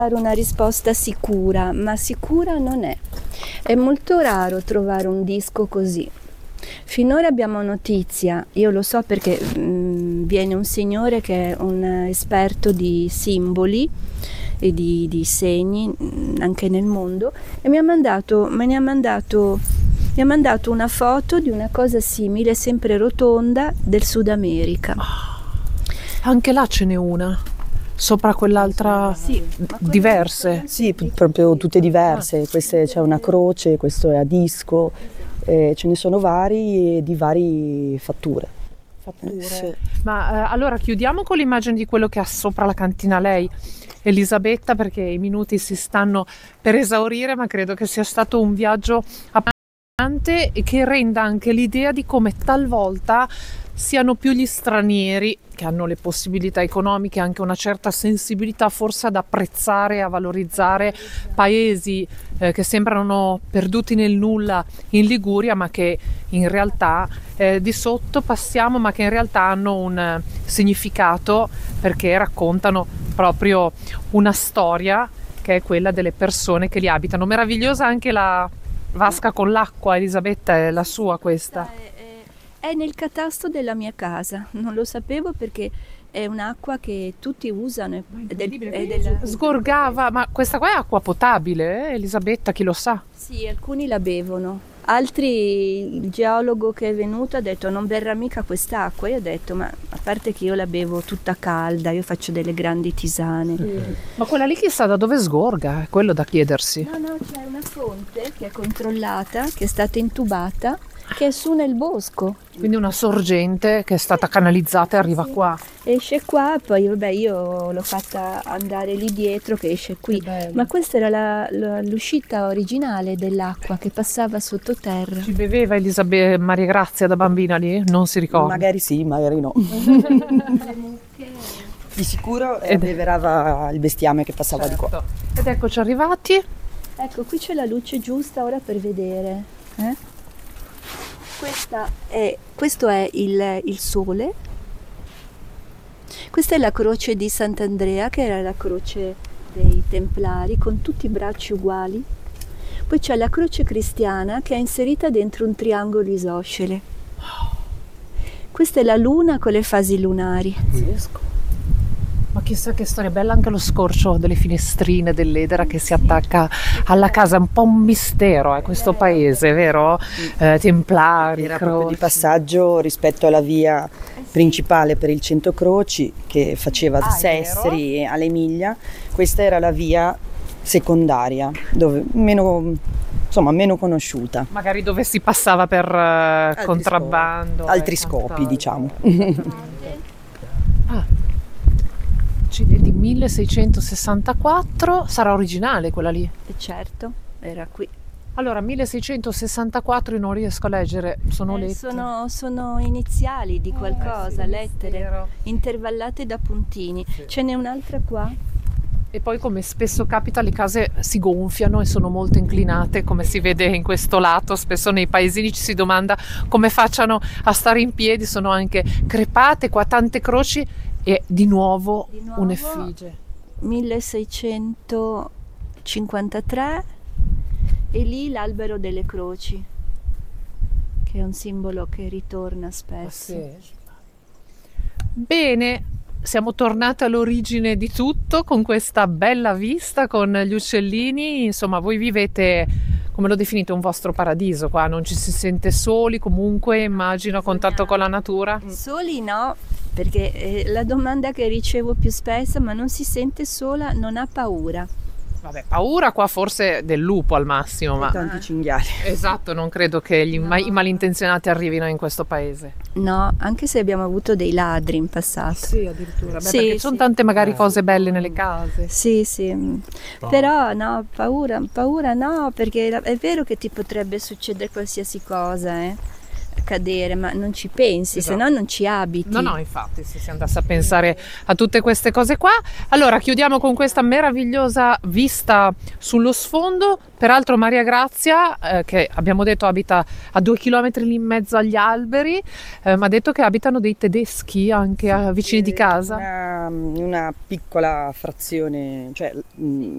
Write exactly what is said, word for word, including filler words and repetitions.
una risposta sicura, ma sicura non è. È molto raro trovare un disco così. Finora abbiamo notizia, io lo so perché mh, viene un signore che è un esperto di simboli e di, di segni mh, anche nel mondo, e mi ha mandato, me ne ha mandato, mi ha mandato una foto di una cosa simile, sempre rotonda, del Sud America. Anche là ce n'è una. Sopra quell'altra, Sì, diverse. Sì, p- proprio tutte diverse. Queste c'è una croce, questo è a disco, eh, ce ne sono vari e di varie fatture. Fatture. Sì. Ma eh, allora chiudiamo con l'immagine di quello che ha sopra la cantina lei, Elisabetta, perché i minuti si stanno per esaurire, ma credo che sia stato un viaggio appassionante e che renda anche l'idea di come talvolta siano più gli stranieri che hanno le possibilità economiche, anche una certa sensibilità forse ad apprezzare e a valorizzare paesi eh, che sembrano perduti nel nulla in Liguria, ma che in realtà eh, di sotto passiamo, ma che in realtà hanno un eh, significato, perché raccontano proprio una storia che è quella delle persone che li abitano. Meravigliosa anche la vasca con l'acqua, Elisabetta, è la sua questa. È nel catasto della mia casa, non lo sapevo perché è un'acqua che tutti usano. È del, è della... Sgorgava, ma questa qua è acqua potabile, eh, Elisabetta, chi lo sa? Sì, alcuni la bevono, altri, il geologo che è venuto ha detto non berrà mica quest'acqua. Io ho detto, ma a parte che io la bevo tutta calda, io faccio delle grandi tisane. Mm. Ma quella lì chissà da dove sgorga, è quello da chiedersi. No, no, c'è una fonte che è controllata, che è stata intubata, che è su nel bosco. Quindi una sorgente che è stata canalizzata e arriva sì. qua. Esce qua, poi vabbè io l'ho fatta andare lì dietro che esce qui. Ma questa era la, la, l'uscita originale dell'acqua che passava sottoterra. Ci beveva Elisabetta Maria Grazia da bambina lì? Non si ricorda? Magari sì, magari no. Di sicuro Ed... beverava il bestiame che passava certo. di qua. Ed eccoci arrivati. Ecco, qui c'è la luce giusta ora per vedere. Eh? Questa è, questo è il, il sole, questa è la croce di Sant'Andrea, che era la croce dei Templari, con tutti i bracci uguali. Poi c'è la croce cristiana che è inserita dentro un triangolo isoscele. Questa è la luna con le fasi lunari. Pazzesco. Ma chissà che storia bella anche lo scorcio delle finestrine dell'edera che si attacca alla casa, un po' un mistero eh, questo paese, vero? Eh, templari, era croci. proprio di passaggio rispetto alla via principale per il Cento Croci che faceva da ah, Sestri all'Emilia. Questa era la via secondaria, dove meno, insomma, meno conosciuta. Magari dove si passava per uh, altri contrabbando. Scopi, altri scopi, diciamo. ah. Accidenti, milleseicentosessantaquattro, sarà originale quella lì? E certo, era qui. Allora, milleseicentosessantaquattro io non riesco a leggere, sono eh, lettere. Sono, sono iniziali di qualcosa, eh, sì, lettere, mistero. Intervallate da puntini. Sì. Ce n'è un'altra qua. E poi, come spesso capita, le case si gonfiano e sono molto inclinate, come si vede in questo lato. Spesso nei paesini ci si domanda come facciano a stare in piedi, sono anche crepate, qua tante croci. E di nuovo, di nuovo un'effigie. milleseicentocinquantatré e lì l'albero delle croci, che è un simbolo che ritorna spesso. Ah, sì. Bene, siamo tornate all'origine di tutto con questa bella vista, con gli uccellini. Insomma, voi vivete, come lo definite, un vostro paradiso qua, non ci si sente soli comunque, immagino, a contatto con la natura? Soli no, perché è la domanda che ricevo più spesso, ma non si sente sola, non ha paura. Vabbè, paura qua forse del lupo al massimo, ma... E tanti cinghiali. Esatto, non credo che gli, no. i malintenzionati arrivino in questo paese. No, anche se abbiamo avuto dei ladri in passato. Sì, addirittura. Beh, sì, perché ci sì. sono tante magari cose belle nelle case. Sì, sì. Oh. Però no, paura, paura no, perché è vero che ti potrebbe succedere qualsiasi cosa, eh. Cadere, ma non ci pensi, esatto. Se no non ci abiti. No, no, infatti, se si andasse a pensare a tutte queste cose qua. Allora, chiudiamo con questa meravigliosa vista sullo sfondo. Peraltro Maria Grazia, eh, che abbiamo detto abita a due chilometri lì in mezzo agli alberi, eh, mi ha detto che abitano dei tedeschi anche a, vicini di casa. Una, una piccola frazione, cioè mh,